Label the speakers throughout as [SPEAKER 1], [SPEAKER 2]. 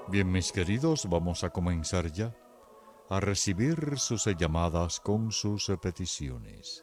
[SPEAKER 1] Bien, mis queridos, vamos a comenzar ya a recibir sus llamadas con sus peticiones.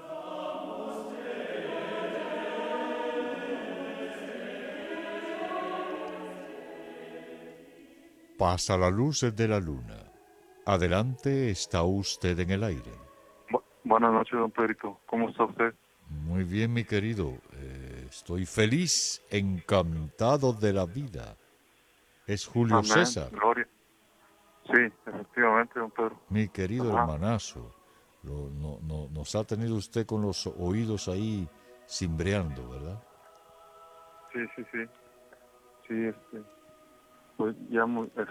[SPEAKER 1] Pasa la luz de la luna. Adelante, está usted en el aire.
[SPEAKER 2] Buenas noches, don Pedrito. ¿Cómo está usted?
[SPEAKER 1] Muy bien, mi querido. Estoy feliz, encantado de la vida. Es Julio
[SPEAKER 2] Amén.
[SPEAKER 1] César,
[SPEAKER 2] Gloria. Sí, efectivamente, don Pedro.
[SPEAKER 1] mi querido
[SPEAKER 2] Ajá.
[SPEAKER 1] hermanazo. Nos ha tenido usted con los oídos ahí cimbreando, ¿verdad?
[SPEAKER 2] Sí, sí, sí. Sí, pues ya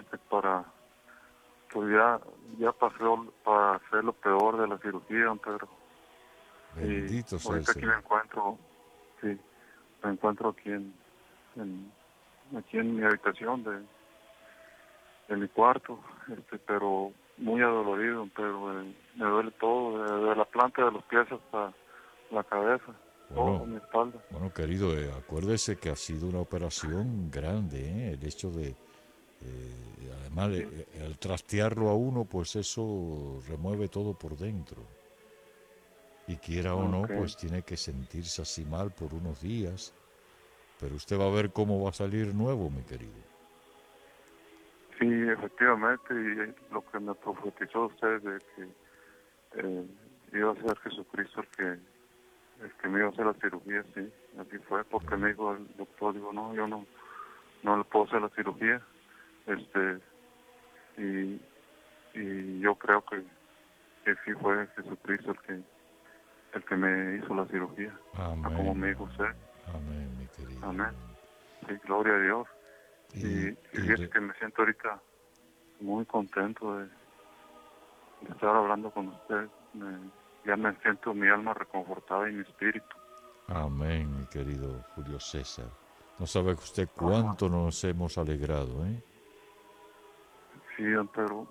[SPEAKER 2] pues ya pasó para hacer lo peor de la cirugía, don Pedro. Y
[SPEAKER 1] Bendito sea el
[SPEAKER 2] ahorita aquí me
[SPEAKER 1] Señor.
[SPEAKER 2] encuentro, sí, me encuentro en, aquí en mi habitación de mi cuarto, pero muy adolorido, don Pedro. Me duele todo, de la planta de los pies hasta la cabeza, todo
[SPEAKER 1] Bueno,
[SPEAKER 2] mi espalda.
[SPEAKER 1] bueno, querido, acuérdese que ha sido una operación grande, ¿eh? El hecho de, además,
[SPEAKER 2] Sí,
[SPEAKER 1] al trastearlo a uno, pues eso remueve todo por dentro. Y quiera o no,
[SPEAKER 2] ok.
[SPEAKER 1] pues tiene que sentirse así mal por unos días. Pero usted va a ver cómo va a salir nuevo, mi querido.
[SPEAKER 2] Sí, efectivamente, y lo que me profetizó usted de que eh, iba a ser Jesucristo el que me iba a hacer la cirugía, sí, así fue, porque me dijo el doctor, digo, no, yo no le puedo hacer la cirugía, este, y, y yo creo que sí fue Jesucristo el que me hizo la cirugía, como me
[SPEAKER 1] Amén,
[SPEAKER 2] dijo usted,
[SPEAKER 1] amén, mi querido,
[SPEAKER 2] amén,
[SPEAKER 1] amén.
[SPEAKER 2] sí, gloria a Dios,
[SPEAKER 1] Y,
[SPEAKER 2] y
[SPEAKER 1] y
[SPEAKER 2] fíjese que me siento ahorita muy contento de estar hablando con usted. Ya me siento mi alma reconfortada y mi espíritu.
[SPEAKER 1] amén, mi querido Julio César. No sabe usted
[SPEAKER 2] Ajá.
[SPEAKER 1] cuánto nos hemos alegrado, ¿eh?
[SPEAKER 2] Sí, don Pedro.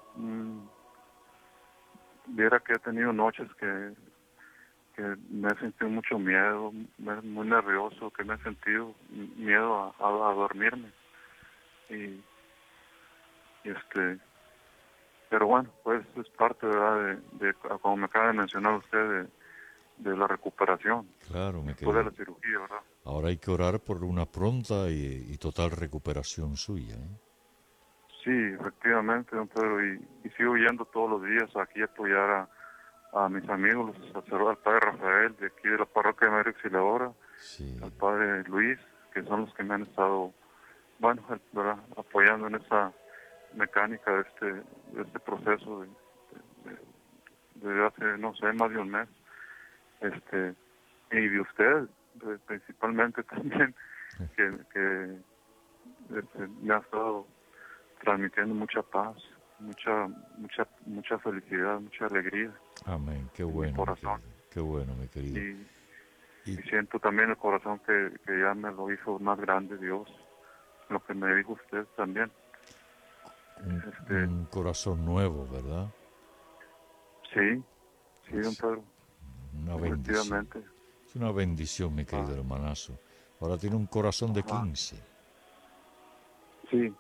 [SPEAKER 2] Viera que he tenido noches que me he sentido mucho miedo, muy nervioso, que me he sentido miedo a dormirme. Y, y pero bueno, pues es parte, ¿verdad? Como me acaba de mencionar usted, de la recuperación
[SPEAKER 1] Claro, mi
[SPEAKER 2] después de
[SPEAKER 1] querido.
[SPEAKER 2] la cirugía, ¿verdad?
[SPEAKER 1] Ahora hay que orar por una pronta y total recuperación suya, ¿eh?
[SPEAKER 2] Sí, efectivamente, don Pedro, y sigo yendo todos los días aquí a apoyar a mis amigos, los sacerdotes, al padre Rafael, de aquí de la parroquia de María Auxiliadora, al
[SPEAKER 1] Sí,
[SPEAKER 2] padre Luis, que son los que me han estado, bueno, ¿verdad?, apoyando en esa mecánica de este proceso desde hace, no sé, más de un mes. Este, y de usted, principalmente también, que me ha estado transmitiendo mucha paz, mucha felicidad, mucha alegría
[SPEAKER 1] amén. Qué
[SPEAKER 2] en mi
[SPEAKER 1] bueno, mi
[SPEAKER 2] corazón.
[SPEAKER 1] querido. Qué bueno, mi querido.
[SPEAKER 2] Y,
[SPEAKER 1] Y
[SPEAKER 2] y siento también el corazón que ya me lo hizo más grande Dios, lo que me dijo usted también. Este,
[SPEAKER 1] un corazón nuevo, ¿verdad?
[SPEAKER 2] sí, sí, don
[SPEAKER 1] Es
[SPEAKER 2] Pedro,
[SPEAKER 1] una bendición.
[SPEAKER 2] efectivamente.
[SPEAKER 1] Es una bendición, mi querido
[SPEAKER 2] Ah,
[SPEAKER 1] hermanazo. Ahora tiene un corazón de
[SPEAKER 2] ajá,
[SPEAKER 1] 15.
[SPEAKER 2] sí,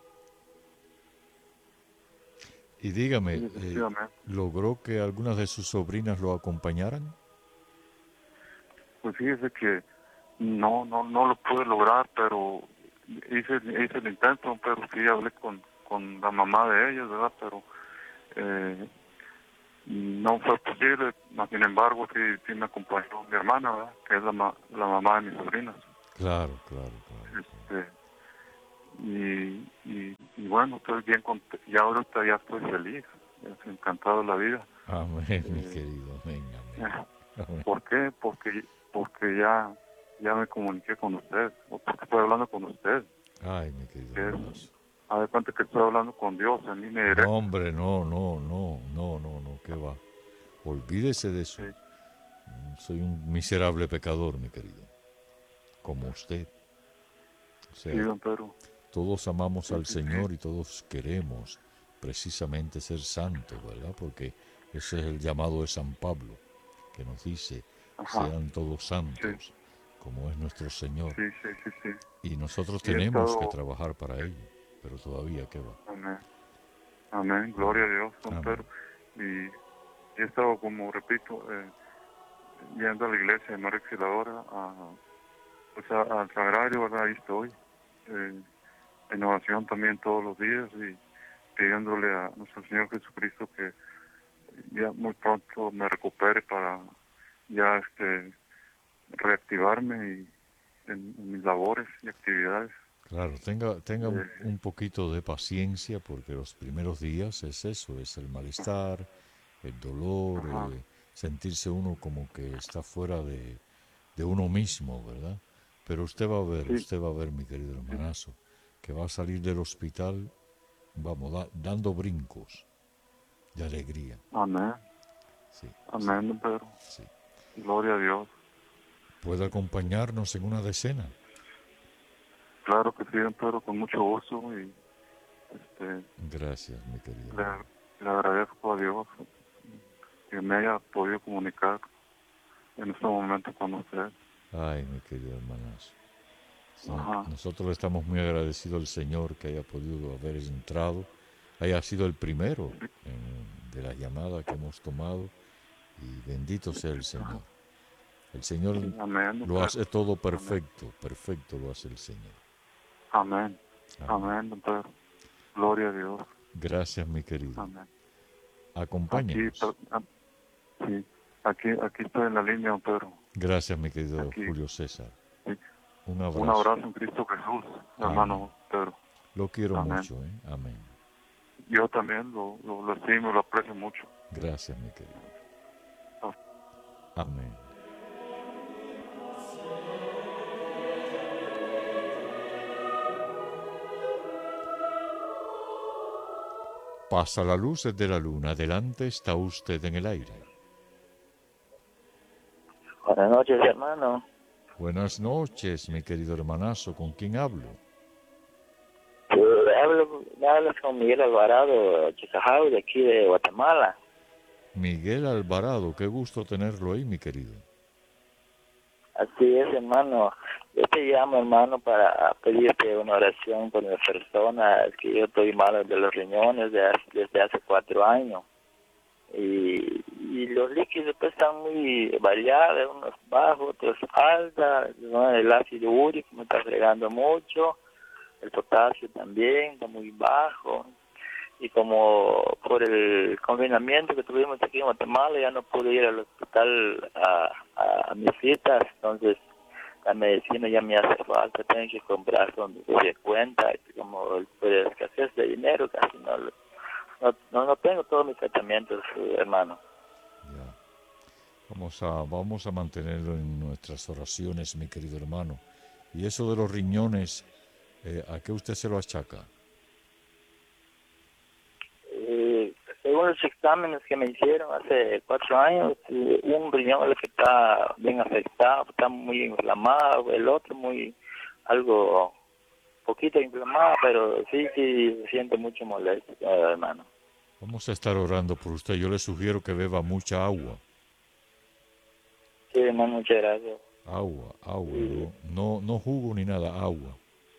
[SPEAKER 1] Y dígame,
[SPEAKER 2] sí, efectivamente.
[SPEAKER 1] ¿logró que algunas de sus sobrinas lo acompañaran?
[SPEAKER 2] Pues fíjese que no lo pude lograr, pero hice el intento, don Pedro, sí, hablé con la mamá de ellos, ¿verdad? Pero eh, no fue posible, mas sin embargo sí me acompañó mi hermana, ¿verdad? Que es la mamá de mis sobrinas.
[SPEAKER 1] Claro, claro, claro, claro.
[SPEAKER 2] Este, y bueno, estoy bien ya ahorita ya estoy feliz, estoy encantado de la vida.
[SPEAKER 1] Amén, mi
[SPEAKER 2] Eh,
[SPEAKER 1] querido. Amén, amén. Amén.
[SPEAKER 2] ¿Por qué? Porque ya me comuniqué con usted, o porque estoy hablando con usted,
[SPEAKER 1] Ay, mi querido
[SPEAKER 2] que es,
[SPEAKER 1] hermanazo.
[SPEAKER 2] a ver cuenta que estoy hablando con Dios en línea
[SPEAKER 1] No,
[SPEAKER 2] directa.
[SPEAKER 1] hombre, no, no, no, no, no, no, ¿qué va? Olvídese de
[SPEAKER 2] Sí,
[SPEAKER 1] eso. Soy un miserable pecador, mi querido, como usted. O
[SPEAKER 2] sí,
[SPEAKER 1] sea,
[SPEAKER 2] don Pedro,
[SPEAKER 1] todos amamos
[SPEAKER 2] sí,
[SPEAKER 1] al
[SPEAKER 2] sí, sí,
[SPEAKER 1] Señor y todos queremos precisamente ser santos, ¿verdad? Porque ese es el llamado de San Pablo, que nos dice,
[SPEAKER 2] ajá,
[SPEAKER 1] sean todos
[SPEAKER 2] sí,
[SPEAKER 1] santos, como es nuestro Señor.
[SPEAKER 2] sí, sí, sí, sí.
[SPEAKER 1] Y nosotros
[SPEAKER 2] Y he
[SPEAKER 1] tenemos que
[SPEAKER 2] estado,
[SPEAKER 1] trabajar para ello. pero todavía qué va.
[SPEAKER 2] Amén. Amén. Gloria a Dios, don
[SPEAKER 1] Amén.
[SPEAKER 2] Pedro. Y he estado, como repito, yendo a la iglesia de María Auxiliadora, al sagrario, ¿verdad? Ahí estoy. En oración también todos los días y pidiéndole a nuestro Señor Jesucristo que ya muy pronto me recupere para ya reactivarme en mis labores y actividades.
[SPEAKER 1] Claro, tenga un poquito de paciencia porque los primeros días es eso, es el malestar, el dolor,
[SPEAKER 2] Ajá.
[SPEAKER 1] sentirse uno como que está fuera de uno mismo, ¿verdad? Pero
[SPEAKER 2] Sí,
[SPEAKER 1] usted va a ver, mi querido
[SPEAKER 2] sí.
[SPEAKER 1] hermanazo, que va a salir del hospital, vamos, dando brincos de alegría.
[SPEAKER 2] Amén.
[SPEAKER 1] Sí, sí,
[SPEAKER 2] Amén, don Pedro.
[SPEAKER 1] sí.
[SPEAKER 2] Gloria a Dios.
[SPEAKER 1] ¿Puede acompañarnos en una decena?
[SPEAKER 2] Claro que sí, don Pedro, con mucho gusto y
[SPEAKER 1] Gracias, mi querido
[SPEAKER 2] le,
[SPEAKER 1] hermano.
[SPEAKER 2] le agradezco a Dios que me haya podido comunicar en este momento con usted.
[SPEAKER 1] Ay, mi querido hermanazo.
[SPEAKER 2] Ajá.
[SPEAKER 1] Nosotros le estamos muy agradecidos al Señor que haya podido haber entrado, haya sido el primero de la llamada que hemos tomado y bendito sea el Señor. El Señor
[SPEAKER 2] Sí, amén, don
[SPEAKER 1] lo
[SPEAKER 2] Pedro.
[SPEAKER 1] hace todo
[SPEAKER 2] Amén.
[SPEAKER 1] perfecto, perfecto lo hace el Señor.
[SPEAKER 2] Amén.
[SPEAKER 1] Amén.
[SPEAKER 2] Amén, don Pedro. Gloria a Dios.
[SPEAKER 1] Gracias, mi querido.
[SPEAKER 2] Amén. Aquí,
[SPEAKER 1] Acompáñenos.
[SPEAKER 2] sí, aquí estoy en la línea, don Pedro.
[SPEAKER 1] Gracias, mi querido
[SPEAKER 2] Aquí,
[SPEAKER 1] Julio César.
[SPEAKER 2] sí.
[SPEAKER 1] Un
[SPEAKER 2] Un
[SPEAKER 1] abrazo.
[SPEAKER 2] abrazo en Cristo Jesús,
[SPEAKER 1] Amén.
[SPEAKER 2] hermano Pedro.
[SPEAKER 1] Lo quiero
[SPEAKER 2] Amén.
[SPEAKER 1] mucho, ¿eh? Amén.
[SPEAKER 2] Yo también lo estimo, lo aprecio mucho.
[SPEAKER 1] Gracias, mi querido. Amén. Pasa la luz desde la luna. Adelante está usted en el aire.
[SPEAKER 3] Buenas noches, hermano.
[SPEAKER 1] Buenas noches, mi querido hermanazo. ¿Con quién hablo?
[SPEAKER 3] Hablas con Miguel Alvarado, Chicajao, de aquí de Guatemala.
[SPEAKER 1] Miguel Alvarado. Qué gusto tenerlo ahí, mi querido.
[SPEAKER 3] Así es, hermano. Yo te llamo, hermano, para pedirte una oración por mi persona. Es que yo estoy malo de los riñones desde hace 4 años. Y los líquidos pues están muy variados, unos bajos, otros altos, ¿no? El ácido úrico me está fregando mucho, el potasio también está muy bajo, y como por el confinamiento que tuvimos aquí en Guatemala ya no pude ir al hospital a mis citas, entonces la medicina ya me hace falta, tengo que comprar con mi cuenta, y como por escasez de dinero casi no tengo todos mis tratamientos, hermano.
[SPEAKER 1] Ya. Vamos a mantenerlo en nuestras oraciones, mi querido hermano. Y eso de los riñones, ¿a qué usted se lo achaca?
[SPEAKER 3] Según los exámenes que me hicieron hace 4 años, un riñón es el que está bien afectado, está muy inflamado, el otro algo poquito inflamado, pero sí se siente mucho molesto, hermano.
[SPEAKER 1] Vamos a estar orando por usted. Yo le sugiero que beba mucha agua.
[SPEAKER 3] Sí, hermano, muchas gracias.
[SPEAKER 1] Agua,
[SPEAKER 3] Y,
[SPEAKER 1] no jugo ni nada, agua.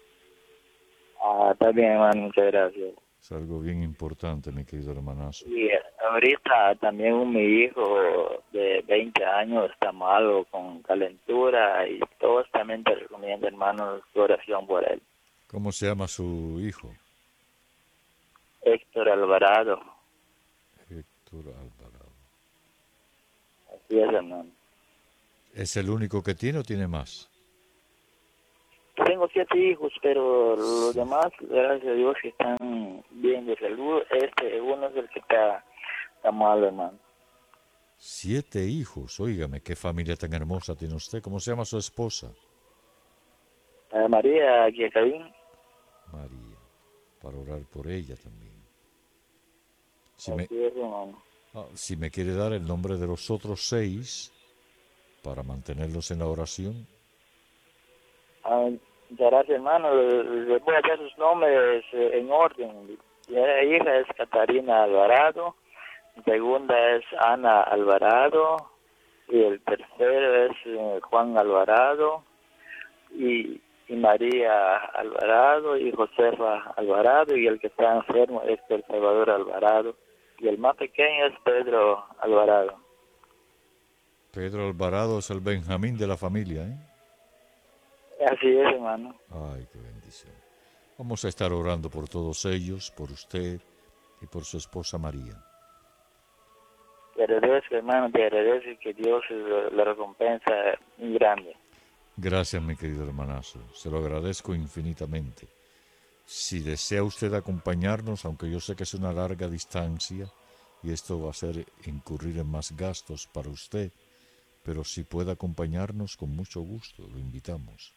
[SPEAKER 3] está bien, hermano, muchas gracias.
[SPEAKER 1] Es algo bien importante, mi querido hermanazo.
[SPEAKER 3] Y ahorita también mi hijo de 20 años está malo, con calentura, y todos también te recomiendo, hermano, tu oración por él.
[SPEAKER 1] ¿Cómo se llama su hijo?
[SPEAKER 3] Héctor Alvarado.
[SPEAKER 1] Héctor Alvarado.
[SPEAKER 3] Así es, hermano.
[SPEAKER 1] ¿Es el único que tiene o tiene más?
[SPEAKER 3] Tengo 7 hijos, pero los demás, gracias a Dios, que están bien de salud. Uno es el que está mal, hermano.
[SPEAKER 1] 7 hijos, óigame, qué familia tan hermosa tiene usted. ¿Cómo se llama su esposa?
[SPEAKER 3] María Guiacabín.
[SPEAKER 1] María, para orar por ella también.
[SPEAKER 3] Así es, hermano.
[SPEAKER 1] Si me quiere dar el nombre de los otros 6 para mantenerlos en la oración.
[SPEAKER 3] Muchas gracias, hermano. Les voy a dar sus nombres en orden. La hija es Catarina Alvarado, la segunda es Ana Alvarado, y el tercero es Juan Alvarado, y y María Alvarado y Josefa Alvarado, y el que está enfermo es El Salvador Alvarado, y el más pequeño es Pedro Alvarado.
[SPEAKER 1] Pedro Alvarado es el Benjamín de la familia, ¿eh?
[SPEAKER 3] Así es, hermano.
[SPEAKER 1] Ay, qué bendición. Vamos a estar orando por todos ellos, por usted y por su esposa María.
[SPEAKER 3] Te agradezco, hermano, te agradezco, que Dios le recompensa muy grande.
[SPEAKER 1] Gracias, mi querido hermanazo. Se lo agradezco infinitamente. Si desea usted acompañarnos, aunque yo sé que es una larga distancia y esto va a ser incurrir en más gastos para usted, pero si puede acompañarnos, con mucho gusto, lo invitamos.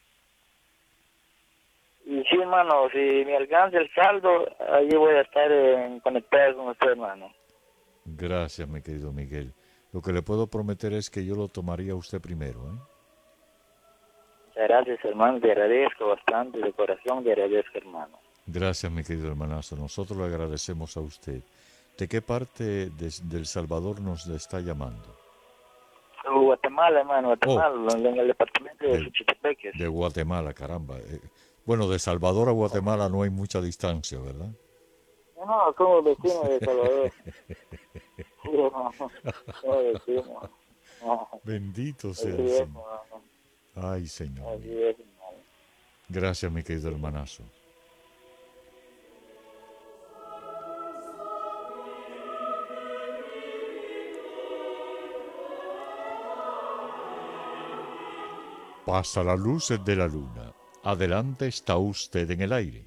[SPEAKER 3] Y sí, hermano, si me alcanza el saldo, allí voy a estar conectado con usted, hermano.
[SPEAKER 1] Gracias, mi querido Miguel. Lo que le puedo prometer es que yo lo tomaría a usted primero, ¿eh?
[SPEAKER 3] Muchas gracias, hermano, te agradezco bastante, de corazón te agradezco, hermano.
[SPEAKER 1] Gracias, mi querido hermanazo. Nosotros le agradecemos a usted. ¿De qué parte del Salvador nos está llamando?
[SPEAKER 3] Guatemala, hermano, Guatemala, en el departamento de Suchitepeques.
[SPEAKER 1] De Guatemala, caramba. Bueno, de Salvador a Guatemala no hay mucha distancia, ¿verdad?
[SPEAKER 3] No, somos vecinos de Salvador. Somos vecinos.
[SPEAKER 1] Bendito sea el
[SPEAKER 3] Así es,
[SPEAKER 1] Señor.
[SPEAKER 3] hermano.
[SPEAKER 1] Ay, Señor.
[SPEAKER 3] Así es, hermano.
[SPEAKER 1] Gracias, mi querido hermanazo. Pasa la luz de la luna. Adelante está usted en el aire.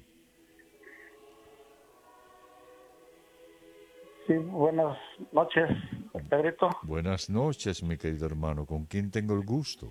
[SPEAKER 4] Sí, buenas noches, Pedrito.
[SPEAKER 1] Buenas noches, mi querido hermano. ¿Con quién tengo el gusto?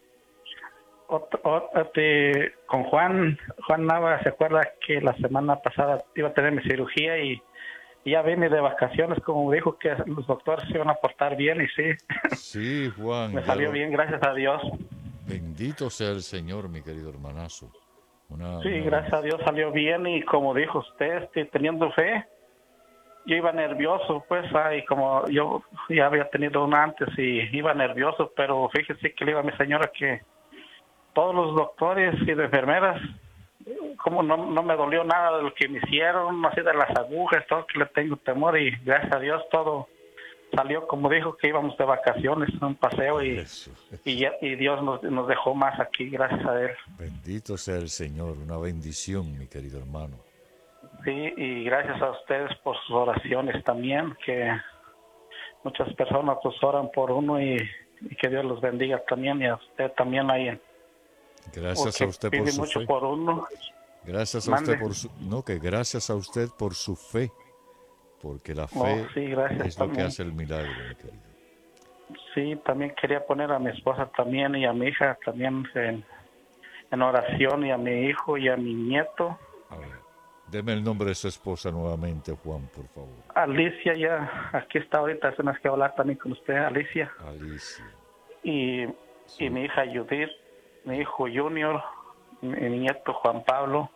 [SPEAKER 4] Con Juan Nava. ¿Se acuerda que la semana pasada iba a tener mi cirugía y ya vine de vacaciones, como dijo que los doctores se iban a portar bien? Y sí,
[SPEAKER 1] Sí, Juan.
[SPEAKER 4] me salió bien, gracias a Dios.
[SPEAKER 1] Bendito sea el Señor, mi querido hermanazo.
[SPEAKER 4] Sí, gracias a Dios salió bien, y como dijo usted, teniendo fe. Yo iba nervioso, pues, y como yo ya había tenido una antes y iba nervioso, pero fíjese que le iba a mi señora que todos los doctores y de enfermeras, como no me dolió nada de lo que me hicieron, así de las agujas, todo, que le tengo temor, y gracias a Dios todo salió como dijo, que íbamos de vacaciones, un paseo, y Dios nos dejó más aquí, gracias a Él.
[SPEAKER 1] Bendito sea el Señor, una bendición, mi querido hermano.
[SPEAKER 4] Sí, y gracias a ustedes por sus oraciones también, que muchas personas pues oran por uno, y que Dios los bendiga también, y a usted también ahí.
[SPEAKER 1] Gracias a usted por su
[SPEAKER 4] mucho
[SPEAKER 1] fe.
[SPEAKER 4] Por uno.
[SPEAKER 1] Gracias a usted por su... No, que gracias a usted por su fe, porque la fe
[SPEAKER 4] sí, gracias,
[SPEAKER 1] es
[SPEAKER 4] también
[SPEAKER 1] lo que hace el milagro, mi querido.
[SPEAKER 4] Sí, también quería poner a mi esposa también y a mi hija también en oración, y a mi hijo y a mi nieto.
[SPEAKER 1] A ver, deme el nombre de su esposa nuevamente, Juan, por favor.
[SPEAKER 4] Alicia, ya aquí está ahorita, tenemos que hablar también con usted, Alicia.
[SPEAKER 1] Alicia.
[SPEAKER 4] Y mi hija Judith, mi hijo Junior, mi nieto Juan Pablo.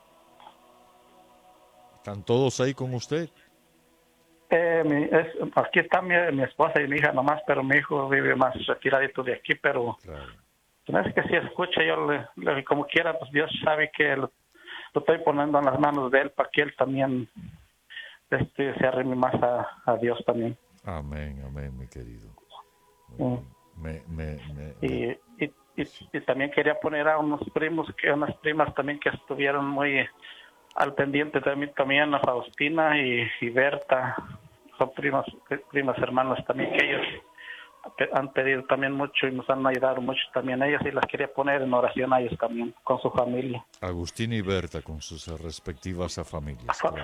[SPEAKER 1] ¿Están todos ahí con usted?
[SPEAKER 4] Aquí está mi esposa y mi hija nomás, pero mi hijo vive más retiradito de aquí, pero
[SPEAKER 1] Claro.
[SPEAKER 4] no es que si escucha, yo le como quiera, pues Dios sabe que lo estoy poniendo en las manos de él para que él también se arrime más a Dios también.
[SPEAKER 1] Amén, amén, mi querido.
[SPEAKER 4] Y también quería poner a unas primas también que estuvieron muy al pendiente de mí también, a Faustina y Berta. Son primas hermanas también, que ellos han pedido también mucho y nos han ayudado mucho también ellas, y las quería poner en oración a ellos también, con su familia.
[SPEAKER 1] Agustín y Berta con sus respectivas familias. Claro.